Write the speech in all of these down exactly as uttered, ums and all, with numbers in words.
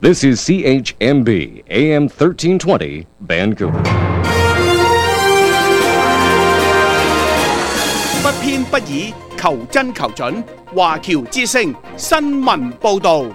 This is C H M B A M thirteen twenty Vancouver。 不偏不倚，求真求準。華僑之聲新聞報導。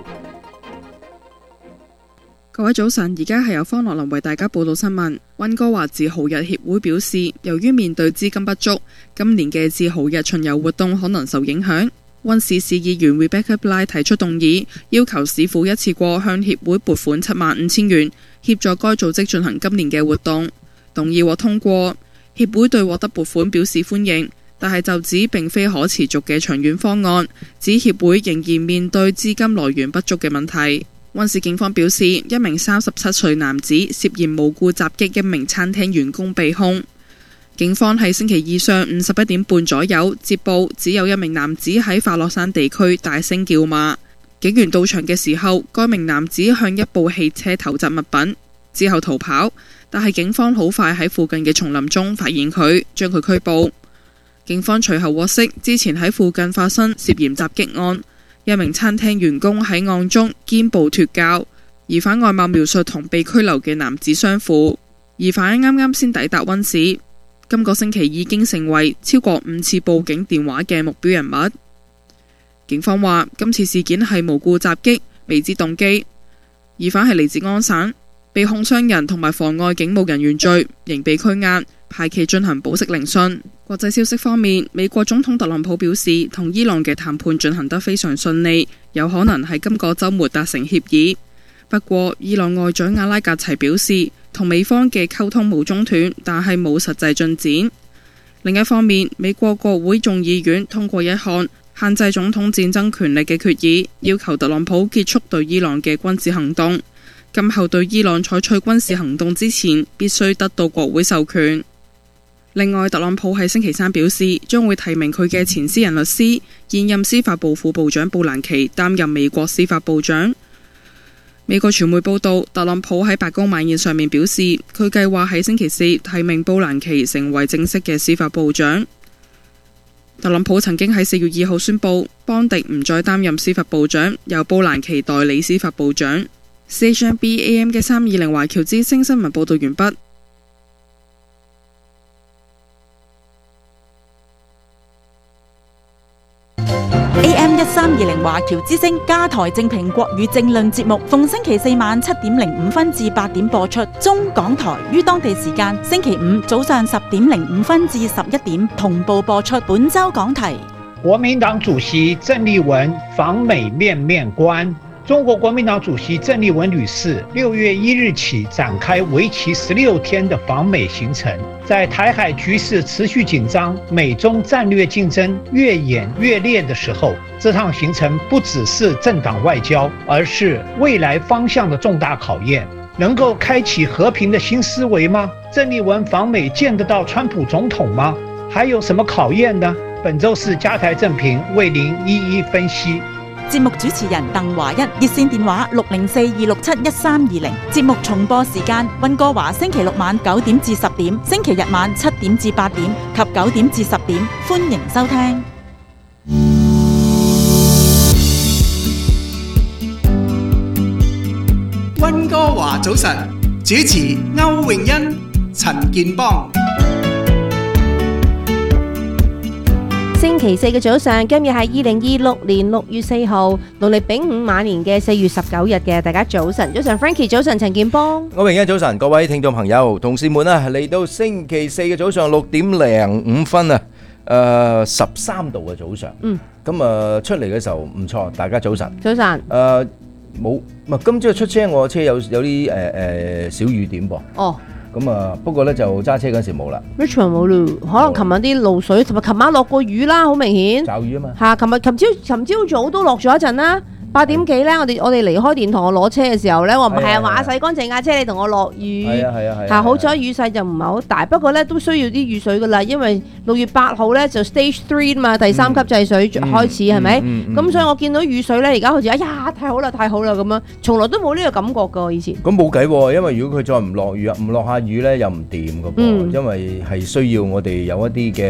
各位早晨，而家係由方樂林為大家報道新聞。溫哥華自豪日協會表示，由於面對資金不足，今年嘅自豪日巡遊活動可能受影響。溫市市議員 Rebecca Bligh 提出動議，要求市府一次過向協會撥款七萬五千元，協助該組織進行今年嘅活動。動議獲通過，協會對獲得撥款表示歡迎，但係就指並非可持續嘅長遠方案，指協會仍然面對資金來源不足嘅問題。溫市警方表示，一名三十七歲男子涉嫌無故襲擊一名餐廳員工被控。警方喺星期二上午十一點半左右接報，只有一名男子喺法樂山地區大聲叫罵。警員到場嘅時候，該名男子向一部汽車投擲物品，之後逃跑，但係警方好快喺附近嘅叢林中發現佢，將佢拘捕。警方隨後獲悉，之前喺附近發生涉嫌襲擊案，一名餐廳員工喺案中肩部脫臼，疑犯外貌描述同被拘留嘅男子相符。疑犯啱啱先抵達溫市，今個星期已經成為超過五次報警電話嘅目標人物。警方話，今次事件係無故襲擊，未知動機。疑犯係嚟自安省，被控傷人同埋妨礙警務人員罪，仍被拘押，排期進行保釋聆訊。國際消息方面，美國總統特朗普表示，同伊朗嘅談判進行得非常順利，有可能喺今個週末達成協議。不過，伊朗外長阿拉格齊表示，同美方嘅溝通冇中斷，但係冇實際進展。另一方面，美國國會眾議院通過一項限制總統戰爭權力嘅決議，要求特朗普結束對伊朗嘅軍事行動。今後對伊朗採取軍事行動之前，必須得到國會授權。另外，特朗普喺星期三表示，將會提名佢嘅前私人律師、現任司法部副部長布蘭奇擔任美國司法部長。美國傳媒報道，特朗普喺白宮晚宴上面表示，佢計劃喺星期四提名布蘭奇成為正式嘅司法部長。特朗普曾經喺四月二號宣布，邦迪唔再擔任司法部長，由布蘭奇代理司法部長。C H M B A M 嘅三二零華僑之聲新聞報道完畢。 A M 一三二零華僑之聲加台正評國語政論節目，逢星期四晚七點零五分至八點播出。中港台於當地時間星期五早上十點零五分至十一點同步播出。本周講題： 國民黨主席鄭麗文訪美面面觀。中國國民黨主席鄭麗文女士六月一日起展開為期十六天的訪美行程，在台海局勢持續緊張、美中戰略競爭越演越烈的時候，這趟行程不只是政黨外交，而是未來方向的重大考驗。能夠開啟和平的新思維嗎？鄭麗文訪美見得到川普總統嗎？還有什麼考驗呢？本周是加台正評為您一一分析。 節目主持人鄧華一，熱線電話六零四二六七一三二零。節目重播時間：溫哥華星期六晚九點至十點，星期日晚七點至八點及九點至十點。歡迎收聽。 溫哥華早晨，主持歐詠欣、陳健邦。 星期四嘅早上，今日係二零二六年六月四號，農曆丙午晚年嘅四月十九日嘅，大家早晨，早晨 Frankie， 早晨陳健邦， 歐詠欣早晨，各位聽眾朋友、同事們啊，嚟到星期四嘅早上六點零五分啊，誒十三度嘅早上，嗯，咁啊出嚟嘅時候唔錯，大家早晨， 早晨， 誒冇，唔係今朝出車，我車有有啲誒誒小雨點噃，哦。咁啊，不過咧就揸車嗰時冇啦。 Richmond 冇咯，可能琴日啲露水，同埋琴晚落過雨啦，好明顯。 驟雨啊嘛。 嚇，琴日琴朝琴朝早都落咗一陣啦。八點幾咧，我哋我哋離開電台我攞車嘅時候咧，我唔係啊話洗乾淨架車，你同我落雨。係啊係啊係。嚇，好彩雨勢就唔係好大，不過咧都需要啲雨水噶啦，因為六月八號咧就 Stage Three 嘛，第三級制水開始係咪？咁所以我見到雨水咧，而家好似哎呀太好啦太好啦咁樣，從來都冇呢個感覺噶以前。 咁冇計喎，因為如果佢再唔落雨啊，唔落下雨咧又唔掂噶噃，因為係需要我哋有一啲嘅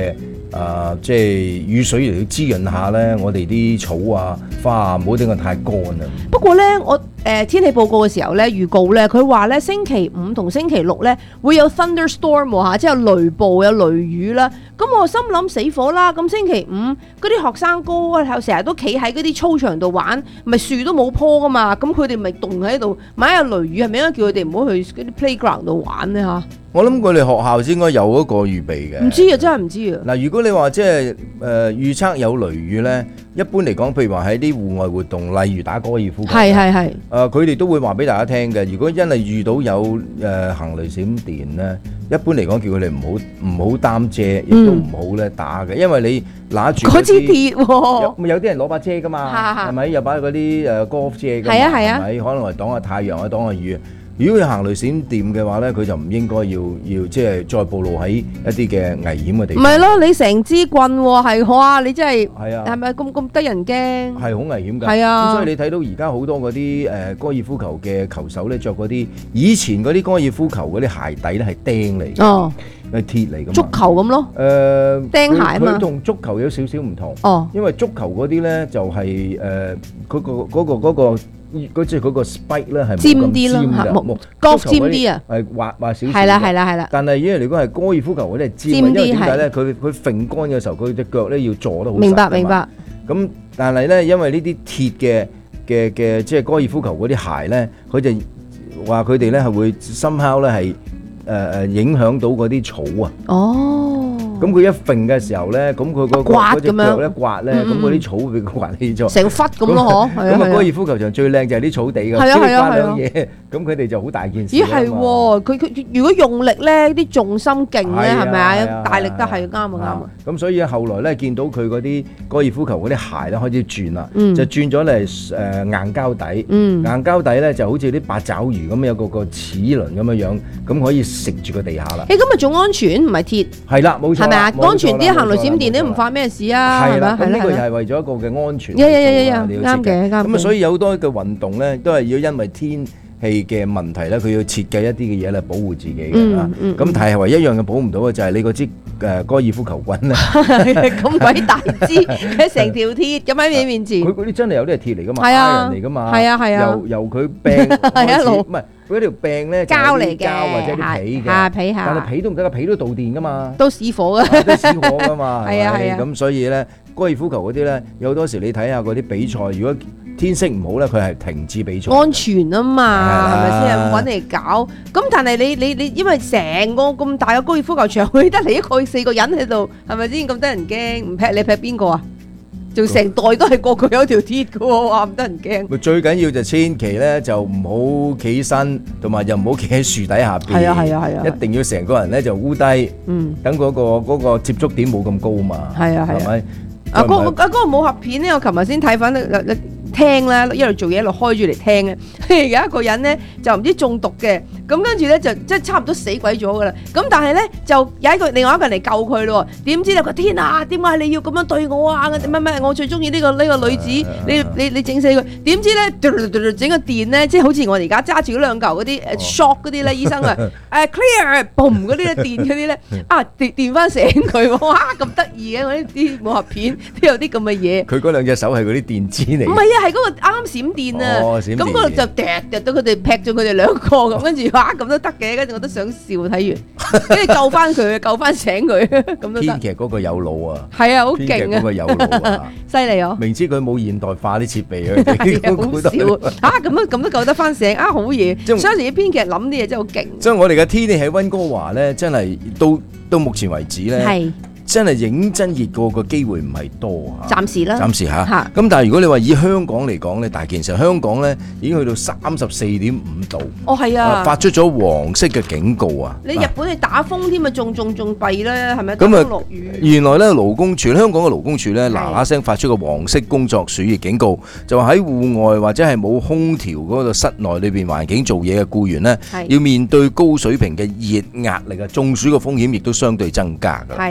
啊，即係雨水嚟到滋潤下咧，我哋啲草啊、花啊，唔好整個太乾啊。 不過咧，我誒、呃、天氣報告嘅時候咧，預告咧，佢話咧星期五同星期六咧會有 thunderstorm 喎嚇，即係雷暴有雷雨啦。咁我心諗死火啦！咁星期五嗰啲學生哥啊，成日都企喺嗰啲操場度玩，咪樹都冇棵噶嘛，咁佢哋咪凍喺度。萬一有雷雨，係咪應該叫佢哋唔好去嗰啲 playground 度玩咧嚇？ 我諗佢哋學校先應該有一個預備嘅。唔知啊，真係唔知啊。 嗱，如果你話即係誒預測有雷雨咧，一般嚟講，譬如話喺啲戶外活動，例如打高爾夫球， 係係係。 誒，佢哋都會話俾大家聽嘅。如果真係遇到有誒行雷閃電咧，一般嚟講叫佢哋唔好唔好擔遮，亦都唔好咧打嘅，因為你拿住嗰支鐵喎， 有有啲人攞把遮噶嘛，係咪？有把嗰啲誒 golf 遮㗎嘛， 係啊係啊， 係咪？可能係擋下太陽，或者擋下雨。如果佢行雷閃電嘅話咧，佢就唔應該要要即係再暴露喺一啲嘅危險嘅地方。唔係咯，你成支棍喎，係哇！你真係係啊， 係咪咁咁得人驚？ 係好危險㗎。 係啊， 咁所以你睇到而家好多嗰啲誒高爾夫球嘅球手咧，着嗰啲以前嗰啲高爾夫球嗰啲鞋底咧係釘嚟嘅，哦，係鐵嚟㗎嘛。足球咁咯。誒、呃，釘鞋啊嘛。佢同足球有少少唔同。哦。因為足球嗰啲咧就係誒嗰個嗰個嗰個。嗰即係嗰個 spike 咧係尖啲咯，角尖啲啊， 係滑滑少少。 係啦係啦係啦。 但係因為如果係高爾夫球嗰啲係尖，因為點解咧？佢佢揈桿嘅時候，佢隻腳咧要坐得好實。明白明白。咁但係咧，因為呢啲鐵嘅嘅嘅即係高爾夫球嗰啲鞋咧，佢就話佢哋咧係會 somehow 咧係誒誒影響到嗰啲草啊。哦。咁佢一揈嘅時候咧，咁佢嗰嗰隻腳咧刮咧，咁嗰啲草會刮起咗，成忽咁咯嗬。咁啊，高爾夫球場最靚就係啲草地㗎，即係刮兩嘢，咁佢哋就好大件事。咦係喎，佢佢如果用力咧，啲重心勁咧，係咪啊？大力得係啱啊啱啊。咁所以後來咧見到佢嗰啲高爾夫球嗰啲鞋咧開始轉啦，就轉咗嚟誒硬膠底，硬膠底咧就好似啲八爪魚咁有個個齒輪咁樣樣，咁可以食住個地下啦。誒咁咪仲安全，唔係鐵。係啦，冇錯。係咪啊？安全啲，行雷閃電都唔發咩事啊？係咪？咁呢個又係為咗一個嘅安全。呀呀呀呀！啱嘅，啱嘅。咁啊，所以有好多嘅運動咧，都係要因為天氣嘅問題咧，佢要設計一啲嘅嘢嚟保護自己嘅。嗯嗯。咁但係唯一一樣嘅保唔到嘅就係你嗰支誒高爾夫球棍咧。咁鬼大支，佢成條鐵咁喺你面前。佢嗰啲真係有啲係鐵嚟㗎嘛？係啊，嚟㗎嘛？係啊係啊。由由佢柄開始，唔係。嗰條柄咧膠嚟嘅，膠或者啲皮嘅，皮下，但係皮都唔得，個皮都導電噶嘛，都死火㗎，都死火噶嘛，係啊係啊，咁所以咧高爾夫球嗰啲咧，有好多時你睇下嗰啲比賽，如果天色唔好咧，佢係停止比賽，安全啊嘛，係咪先揾嚟搞？咁但係你你你，因為成個咁大嘅高爾夫球場，佢得你一個四個人喺度，係咪先咁得人驚？唔劈你劈邊個啊？仲成袋都係個個有條鐵嘅喎，話唔得人驚。最緊要就千祈咧就唔好企起身，同埋又唔好企喺樹底下邊。係啊係啊係啊！一定要成個人咧就烏低，嗯，等嗰個嗰個接觸點冇咁高嘛。係啊係啊，係咪？啊嗰啊嗰個武俠片咧，我琴日先睇翻咧。聽啦，一路做嘢一路開住嚟聽嘅。有一個人咧就唔知中毒嘅，咁跟住咧就即係差唔多死鬼咗噶啦。咁但係咧就有一個另外一個人嚟救佢咯。點知咧佢天啊，點解你要咁樣對我啊？乜乜我最中意呢個呢個女子，你你你整死佢。點知咧整個電咧，即係好似我而家揸住嗰兩嚿嗰啲誒 shock 嗰啲咧，醫生啊誒 clear boom 嗰啲電嗰啲咧啊電電翻醒佢。哇咁得意嘅，我呢啲武俠片都有啲咁嘅嘢。佢嗰兩隻手係嗰啲電子嚟。唔係啊。係嗰個啱閃電啊！咁嗰度就掟掟到佢哋劈咗佢哋兩個咁，跟住哇咁都得嘅，跟住我都想笑睇完，跟住救翻佢，救翻醒佢咁都得。編劇嗰個有腦啊！係啊，好勁啊！編劇嗰個有腦啊！犀利啊！明知佢冇現代化啲設備啊，好笑嚇咁都咁都救得翻醒啊！好嘢！所以啲編劇諗啲嘢真係好勁。所以我哋嘅天氣喺溫哥華咧，真係到到目前為止咧。係。真係認真熱過個機會唔係多嚇，暫時啦，暫時嚇。咁但係如果你話以香港嚟講咧，大件事香港咧已經去到三十四點五度。哦，係啊，發出咗黃色嘅警告啊！你日本係打風添啊，仲仲仲弊咧，係咪？咁啊，落雨。原來咧勞工處香港嘅勞工處咧嗱嗱聲發出個黃色工作暑熱警告，就話喺戶外或者係冇空調嗰個室內裏邊環境做嘢嘅僱員咧，要面對高水平嘅熱壓力啊，中暑嘅風險亦都相對增加㗎。係香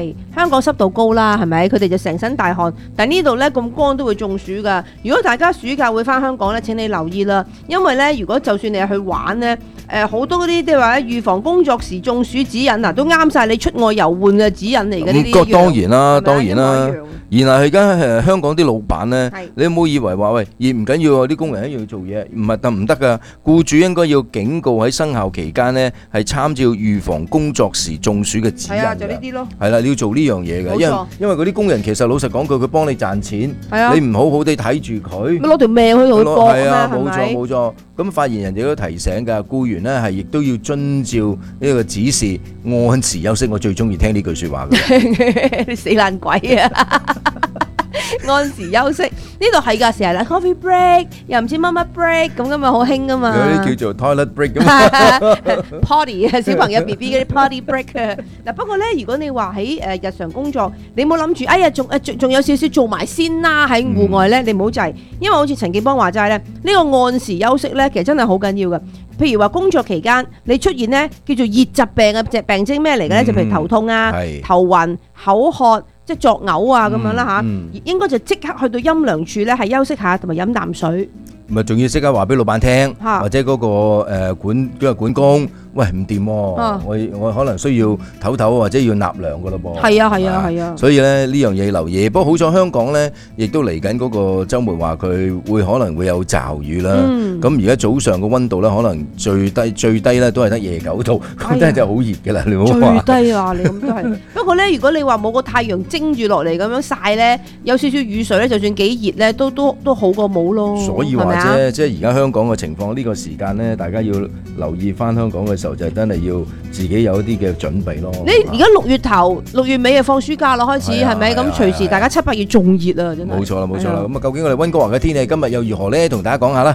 香港濕度高啦，係咪？佢哋就成身大汗，但呢度咧咁乾都會中暑㗎。如果大家暑假會翻香港咧，請你留意啦，因為咧如果就算你係去玩咧，誒、呃、好多嗰啲即係話預防工作時中暑指引啊，都啱晒你出外遊玩嘅指引嚟嘅呢啲。 咁當然啦，當然啦。然後而家誒香港啲老闆咧，你唔好以為話喂熱唔緊要喎，啲工人一樣要做嘢，唔係得唔得㗎？僱主應該要警告喺生效期間咧，係參照預防工作時中暑嘅指引。係啊，就呢啲咯。係啦，你要做呢樣嘢嘅，因為因為嗰啲工人其實老實講句，佢幫你賺錢，你唔好好地睇住佢， 攞條命去同佢搏咩？係啊，冇錯冇錯。咁發言人亦都提醒㗎，僱員咧係亦都要遵照呢個指示，按時休息。我最中意聽呢句説話嘅。 你死爛鬼啊！按時休息，呢度係㗎，成日啦 coffee break， 又唔知乜乜 break 咁㗎嘛，好興㗎嘛。 有啲叫做 toilet break 咁。 Potty 啊，小朋友 B B 嗰啲 potty break 啊。嗱不過咧，如果你話喺誒日常工作，你冇諗住，哎呀，仲誒仲仲有少少做埋先啦，喺戶外咧，你唔好滯，因為好似陳建邦話齋咧，呢個按時休息咧，其實真係好緊要㗎。譬如話工作期間你出現咧叫做熱疾病嘅隻病徵咩嚟嘅咧？就譬如頭痛啊、頭暈、口渴。即係作嘔啊咁樣啦嚇，嗯嗯、應該就即刻去到陰涼處咧，係休息下同埋飲啖水。 咪仲要即刻話俾老闆聽，啊、或者嗰、嗰個誒、呃、管嗰個管工，喂唔掂喎，啊、我我可能需要唞唞或者要納涼噶咯噃。係啊係啊係啊。所以咧呢樣嘢留意。不過好彩香港咧，亦都嚟緊嗰個週末話佢會可能會有驟雨啦。咁而家早上嘅溫度咧，可能最低最低咧都係得廿九度，咁真係就好熱㗎啦。你唔好話最低啊！你咁都係。不過咧，如果你話冇個太陽蒸住落嚟咁樣曬咧，有少少雨水咧，就算幾熱咧，都都都好過冇咯。 所以話啫，即係而家香港嘅情況，呢個時間咧，大家要留意翻香港嘅時候，就真係要自己有一啲嘅準備咯。 你而家六月頭、六月尾就放暑假啦，開始係咪？咁隨時大家七八月仲熱啊，真係。 冇錯啦，冇錯啦。咁啊，究竟我哋溫哥華嘅天氣今日又如何咧？同大家講下啦。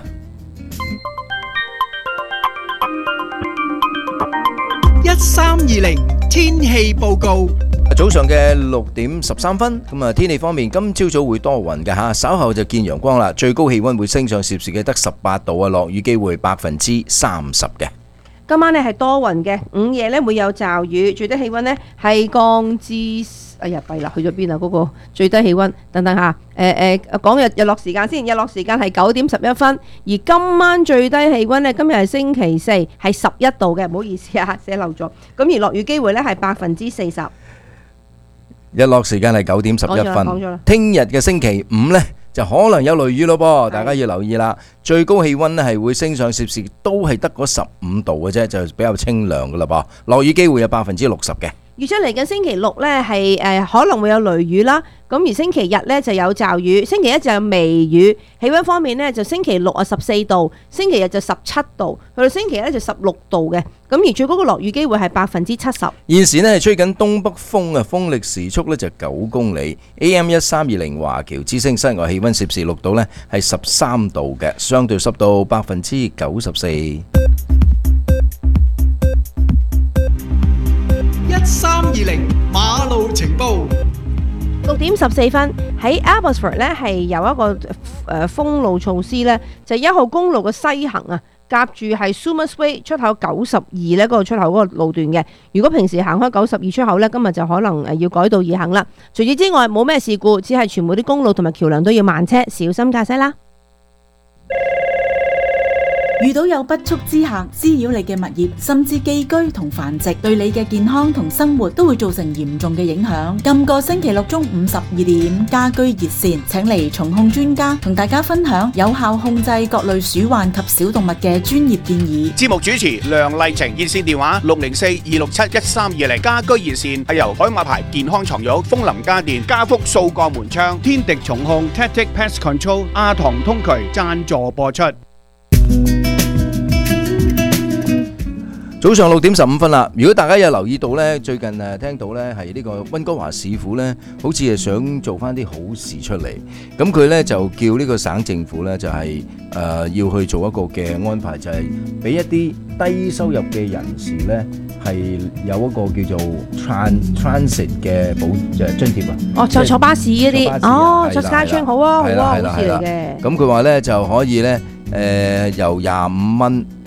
一三二零天氣報告。 早上嘅六點十三分，咁啊天氣方面，今朝早會多雲嘅吓，稍後就見陽光啦。最高氣溫會升上攝氏嘅得十八度啊，落雨機會百分之三十嘅。 今晚呢係多雲嘅，午夜呢會有驟雨，最低氣溫呢係降至，哎呀弊啦，去咗邊啊？嗰個最低氣溫，等等下，誒誒，講日日落時間先，日落時間係九點十一分，而今晚最低氣溫呢，今日係星期四，係十一度嘅，唔好意思啊，寫漏咗。咁而落雨機會呢係百分之四十。 日落時間係九點十一分，聽日嘅星期五呢，就可能有雷雨咯噃，大家要留意啦。最高氣溫呢係會升上攝氏，都係得嗰十五度嘅啫，就比較清涼噶啦噃。落雨機會有百分之六十嘅。 預測嚟緊星期六呢係誒可能會有雷雨啦，咁而星期日呢就有驟雨，星期一就有微雨。氣溫方面呢，就星期六啊十四度，星期日就十七度，去到星期日就十六度嘅。咁而最高嘅落雨機會係百分之七十。 現時呢係吹緊東北風啊，風力時速呢就九公里。A M 一三二零華僑之聲，室外氣溫攝氏六度呢係十三度嘅，相對濕度百分之九十四。 一三二零馬路情報。 六點十四分喺 Abbotsford 咧係有一個誒封路措施咧，就係一號公路嘅西行啊，夾住係 Sumas Way 出口九十二咧嗰個出口嗰個路段嘅。如果平時行開九十二出口咧，今日就可能誒要改道而行啦。除此之外冇咩事故，只係全部啲公路同埋橋樑都要慢車，小心駕駛啦。 遇到有不速之客滋擾你嘅物業，甚至寄居同繁殖，對你嘅健康同生活都會造成嚴重嘅影響。今個星期六中午十二點，家居熱線請嚟蟲控專家同大家分享有效控制各類鼠患及小動物嘅專業建議。 節目主持梁麗晴，熱線電話六零四二六七一三二零。家居熱線係由海馬牌健康床褥、風林家電、家福數個門窗、天敵蟲控、Tactic Pest Control、亞堂通渠贊助播出。 早上六點十五分啦！如果大家有留意到呢，最近誒聽到呢係呢個溫哥華市府呢，好似係想做翻啲好事出嚟。咁佢呢就叫呢個省政府呢，就係誒要去做一個嘅安排，就係俾一啲低收入嘅人士呢，係有一個叫做 trans transit 嘅補誒津貼啊。 哦，就坐巴士嗰啲。哦，坐 SkyTrain 好啊，好啊，好事嚟嘅。 咁佢話呢就可以呢誒由廿五蚊。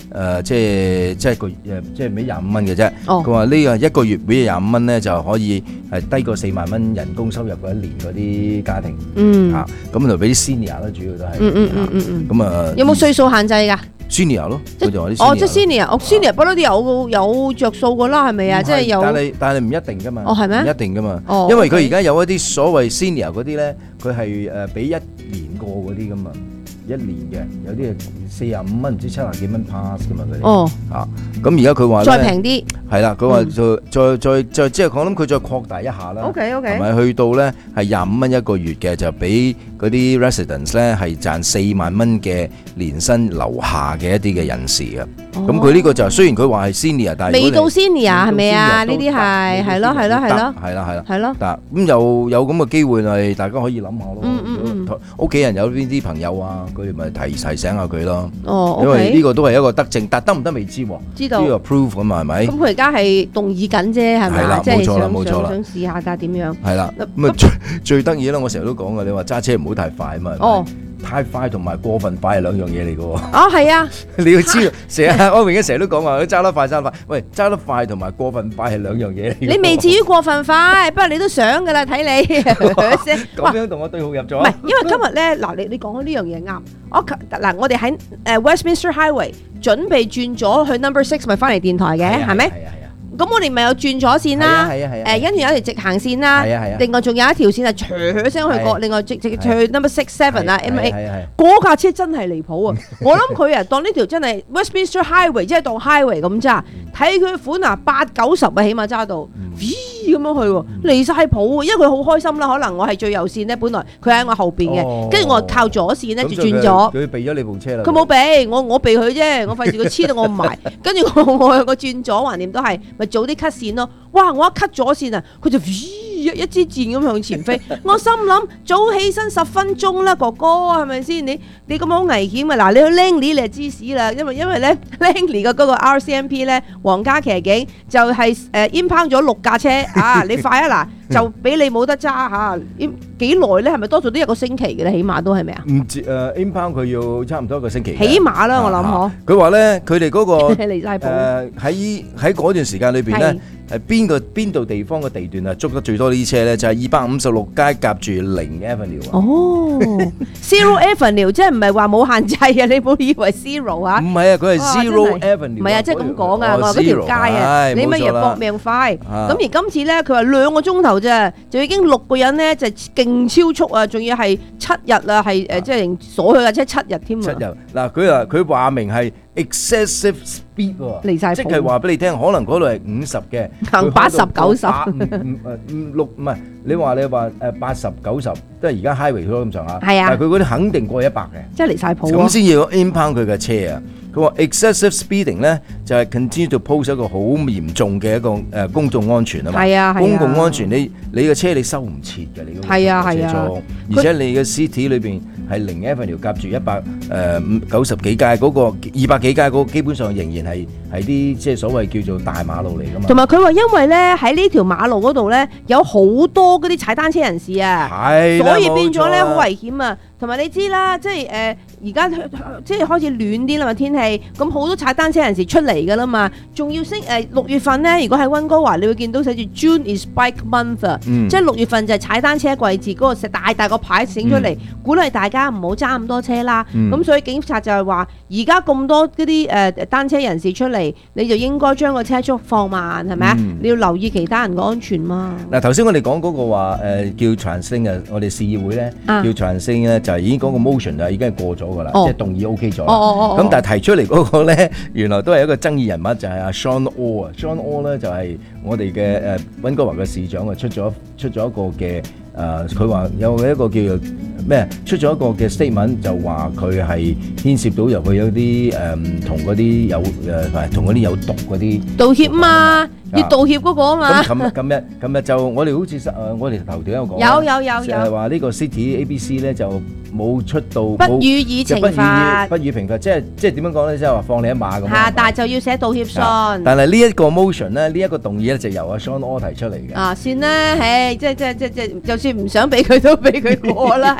誒即係即係個誒即係俾廿五蚊嘅啫。 哦， 佢話呢個一個月俾廿五蚊咧就可以係低過四萬蚊人工收入嗰一年嗰啲家庭。 嗯， 嚇咁就俾啲 senior 啦，主要都係。 嗯嗯嗯嗯嗯。 咁啊， 有冇歲數限制㗎？ senior 咯，佢就話啲 senior 哦，即係 senior，哦 senior 不嬲都有有着數㗎啦，係咪啊？即係有。 但係但係唔一定㗎嘛。 哦，係咩？ 唔一定㗎嘛。 哦， 因為佢而家有一啲所謂 senior 嗰啲咧，佢係誒俾一年過嗰啲㗎嘛。一年嘅有啲係四十五蚊，唔知七廿幾蚊 pass 㗎嘛佢哋。哦，啊，咁而家佢話再平啲。係啦，佢話就再再再即係我諗佢再擴大一下啦。 OK OK。係咪去到咧係廿五蚊一個月嘅，就俾嗰啲 residents 咧係賺四萬蚊嘅年薪樓下嘅一啲嘅人士嘅。咁佢呢個就雖然佢話係 senior，但係未到 senior 係咪啊？呢啲係係咯係咯係咯。 係啦係啦。 係咯。 嗱咁有有咁嘅機會係大家可以諗下咯。 嗯嗯嗯。 屋企人有邊啲朋友啊？佢哋咪提提醒下佢咯。 哦， 因為呢個都係一個德政，但得唔得未知喎。 知道。 呢個 approve 咁嘛係咪？ 咁佢而家係動議緊啫，係咪啊？ 即係想想試下㗎點樣？ 係啦。咁啊最最得意啦！我成日都講嘅，你話揸車唔好太快啊嘛。哦。太快同埋過分快係兩樣嘢嚟嘅喎。 哦，係啊。 你要知道，成日安榮成日都講話，揸得快揸得快。喂，揸得快同埋過分快係兩樣嘢嚟。 你未至於過分快，不過你都想㗎啦，睇你。 咁樣同我對號入座。 唔係，因為今日咧，嗱，你你講開呢樣嘢啱。我嗱，我哋喺誒 Westminster Highway 準備轉咗去 Number Six，咪翻嚟電台嘅，係咪？係啊係啊。咁我哋咪有轉咗線啦，誒跟住有一條直行線啦，另外仲有一條線係唰聲去過，另外直直去 Number Six Seven 啊 M A，嗰架車真係離譜啊！我諗佢啊當呢條真係 Westminster Highway，即係當 Highway 咁揸，睇佢款啊八九十啊起碼揸到，咁樣去喎，離曬譜，因為佢好開心啦，可能我係最右線咧，本來佢喺我後邊嘅，跟住我靠左線咧就轉咗， 佢避咗你部車啦， 佢冇避，我我避佢啫，我費事佢黐到我唔埋，跟住我我我轉左橫掂都係咪早啲 cut 線咯？哇！我一 cut 咗線啊，佢就一一支箭咁向前飛，我心諗早起身十分鐘啦，哥哥係咪先？你你咁好危險啊！嗱，你去 Langley 你就知屎啦，因為因為咧 Langley 嘅嗰個 R C M P 咧皇家騎警就係誒 impound 咗六架車啊！你快啊嗱，就俾你冇得揸嚇，幾耐咧？係咪多數都一個星期嘅咧？起碼都係咪啊？ 唔知誒 impound 佢要差唔多一個星期。 起碼啦，我諗嗬。 佢話咧，佢哋嗰個離曬譜誒喺喺嗰段時間裏邊咧。係邊個邊度地方嘅地段啊？捉得最多呢啲車咧，就係二百五十六街夾住零 Avenue 啊！ 哦，Zero Avenue 即係唔係話冇限制啊？你唔好以為 Zero 啊？ 唔係啊，佢係 Zero Avenue。 唔係啊，即係咁講啊！我話嗰條街啊，你乜嘢搏命快？咁而今次咧，佢話兩個鐘頭啫，就已經六個人咧就勁超速啊！仲要係七日啊，係誒即係鎖佢架車七日添啊！ 七日嗱，佢話佢話明係 excessive speed 喎， 離曬譜， 即係話俾你聽，可能嗰度係五十嘅， 行八十九十， 唔唔誒六唔係你話你話誒八十九十，即係而家 highway 都咁上下， 係啊， 但係佢嗰啲肯定過一百嘅， 即係離曬譜咁先要 impound 佢嘅車啊！佢話 excessive speeding 咧就係 continue to pose 一個好嚴重嘅一個誒公眾安全啊嘛， 係啊係啊， 公共安全你你嘅車你收唔切嘅你嗰個係啊係啊， 而且你嘅 city 裏邊係零 Avenue 夾住一百誒九十幾街嗰個二百幾街嗰個基本上仍然係係啲即係所謂叫做大馬路嚟㗎嘛。同埋佢話因為咧喺呢條馬路嗰度咧有好多嗰啲踩單車人士啊，係，所以變咗咧好危險啊。同埋你知啦，即係誒而家即係開始暖啲啦嘛天氣，咁好多踩單車人士出嚟㗎啦嘛，仲要升誒六月份咧，如果喺溫哥華，你會見到寫住 June is Bike Month 啊，嗯、即係六月份就係踩單車季節，嗰、那個石大大個牌整出嚟，嗯、鼓勵大家唔好揸咁多車啦。咁、嗯、所以警察就係話，而家咁多嗰啲誒單車人士出嚟，你就應該將個車速放慢，係咪啊？嗯、你要留意其他人嘅安全嘛。嗱頭先我哋講嗰個話、呃、叫 Transit 啊，我哋市議會咧、啊、叫 Transit 咧。就係已經嗰個 motion 就已經係過咗㗎啦，即係動議 OK 咗。咁但係提出嚟嗰個咧，原來都係一個爭議人物，就係阿 Sean O 啊。Sean O 咧就係我哋嘅誒溫哥華嘅市長啊，出咗出咗一個嘅誒，佢話有一個叫做咩？出咗一個嘅 statement，就話佢係牽涉到入去有啲誒同嗰啲有誒同嗰啲有毒嗰啲道歉嘛。要道歉嗰個啊嘛！咁琴日、今日、今日就我哋好似誒，我哋頭條有講，有有有有，就係話呢個 City A B C 咧就冇出到，不予以懲罰，不予懲罰，即係即係點樣講咧？即係話放你一馬咁。嚇！但係就要寫道歉信。但係呢一個 motion 咧，呢一個動議咧就由阿 Sean O 提出嚟嘅。啊，算啦，唉，即係即係即係即係，就算唔想俾佢都俾佢過啦，係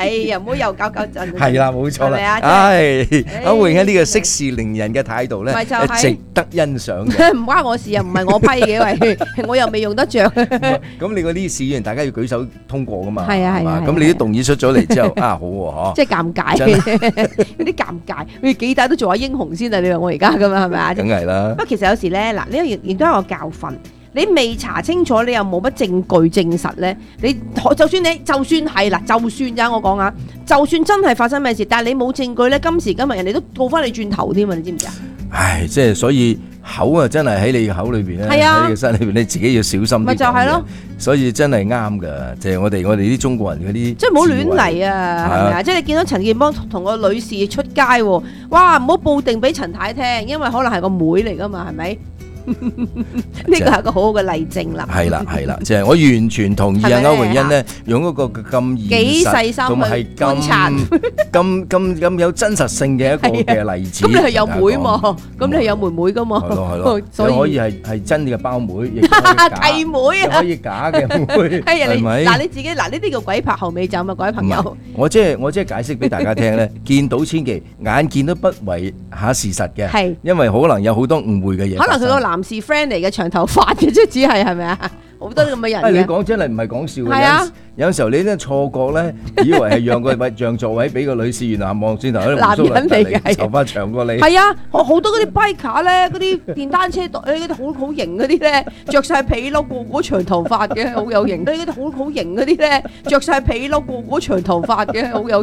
哎呀，唔好又搞搞震。 係啦，冇錯啦。唉，阿榮喺呢個息事寧人嘅態度咧，值得欣賞嘅。 唔關我事啊，唔係我批嘅，喂，我又未用得着。 咁你個呢事議員，大家要舉手通過噶嘛？ 係啊係啊。 咁你啲動議出咗嚟之後，啊好喎嗬。 即係尷尬，有啲尷尬。你幾大都做下英雄先啊？你話我而家咁啊，係咪啊？ 梗係啦。 不過其實有時咧，嗱，呢個亦亦都係個教訓。你未查清楚，你又冇乜證據證實咧，你就算你就算係啦，就算咋我講啊，就算真係發生咩事，但係你冇證據咧，今時今日人哋都告翻你轉頭添啊！你知唔知啊？ 唉，即係所以口啊，真係喺你嘅口裏邊咧，喺你嘅身裏邊，你自己要小心啲。咪就係咯，所以真係啱㗎，即係我哋我哋啲中國人嗰啲，即係唔好亂嚟啊，係咪啊？即係你見到陳建邦同個女士出街喎，哇！唔好報定俾陳太聽，因為可能係個妹嚟㗎嘛，係咪？呢個係一個好好嘅例證啦。係啦係啦，即係我完全同意啊歐詠欣咧，用嗰個咁現實同埋係咁咁咁咁有真實性嘅一個嘅例子。咁你係有妹嘛？咁你係有妹妹噶嘛？係咯係咯，所以可以係係真嘅胞妹，亦都可以假契妹啊，可以假嘅妹，係咪？嗱你自己嗱呢啲叫鬼拍後尾枕啊，各位朋友。我即係我即係解釋俾大家聽咧，見到千祈眼見都不為下事實嘅，係因為可能有好多誤會嘅嘢。可能佢個男。男士 friend 嚟嘅長頭髮嘅，即係只係係咪啊？好多咁嘅人嘅。你講真係唔係講笑嘅。係啊，有時候你咧錯覺咧，以為係讓個位讓座位俾個女士，原來望轉頭喺度男人嚟嘅，頭髮長過你。係啊，好多嗰啲 biker 咧，嗰啲電單車隊嗰啲好好型嗰啲咧，着晒皮褸，個個長頭髮嘅，好有型。嗰啲好好型嗰啲咧，着晒皮褸，個個長頭髮嘅，好有。